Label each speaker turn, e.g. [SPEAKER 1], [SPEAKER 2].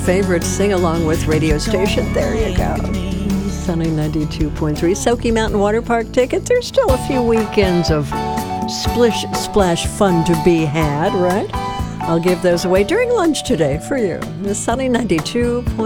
[SPEAKER 1] favorite sing-along with radio station. There you go. Sunny 92.3. Sokey Mountain Water Park tickets. There's still a few weekends of splish splash fun to be had, right? I'll give those away during lunch today for you. The Sunny 92.3.